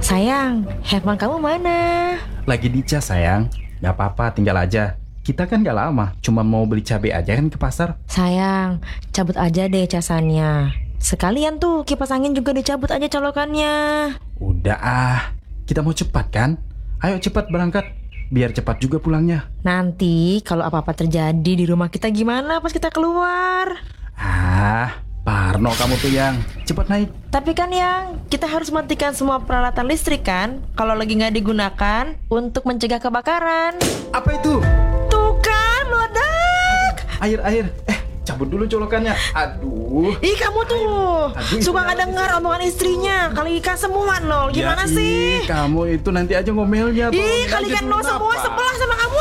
Sayang, handphone kamu mana? Lagi dicas sayang. Gak apa-apa, tinggal aja. Kita kan gak lama, cuma mau beli cabai aja kan ke pasar. Sayang, cabut aja deh casannya. Sekalian tuh kipas angin juga dicabut aja colokannya. Udah kita mau cepat kan? Ayo cepat berangkat, biar cepat juga pulangnya. Nanti kalau apa-apa terjadi di rumah kita gimana pas kita keluar? Parno kamu tuh yang. Cepat naik. Tapi kan yang kita harus matikan semua peralatan listrik kan kalau lagi nggak digunakan untuk mencegah kebakaran. Apa itu? Tuh kan meledak. Air. Cabut dulu colokannya. Aduh. Ih kamu tuh Aduh, suka nggak dengar omongan istrinya. Kalikan semua nol. Gimana sih? Kamu itu nanti aja ngomelnya. Ih kalikan nol semua sebelah sama kamu.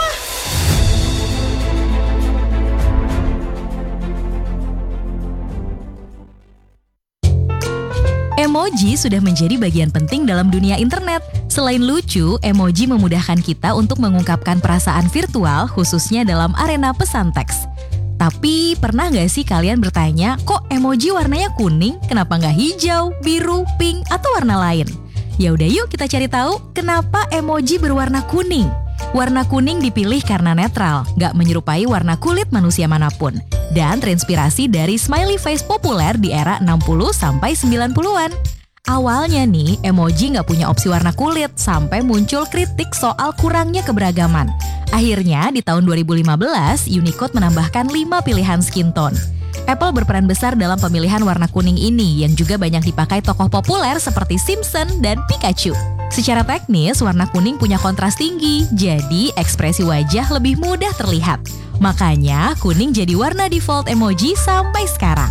Emoji sudah menjadi bagian penting dalam dunia internet. Selain lucu, emoji memudahkan kita untuk mengungkapkan perasaan virtual, khususnya dalam arena pesan teks. Tapi pernah nggak sih kalian bertanya, kok emoji warnanya kuning, kenapa nggak hijau, biru, pink, atau warna lain? Ya udah yuk kita cari tahu kenapa emoji berwarna kuning. Warna kuning dipilih karena netral, nggak menyerupai warna kulit manusia manapun, dan terinspirasi dari smiley face populer di era 60-90-an. Awalnya nih, emoji nggak punya opsi warna kulit sampai muncul kritik soal kurangnya keberagaman. Akhirnya di tahun 2015, Unicode menambahkan 5 pilihan skin tone. Apple berperan besar dalam pemilihan warna kuning ini yang juga banyak dipakai tokoh populer seperti Simpson dan Pikachu. Secara teknis, warna kuning punya kontras tinggi, jadi ekspresi wajah lebih mudah terlihat. Makanya, kuning jadi warna default emoji sampai sekarang.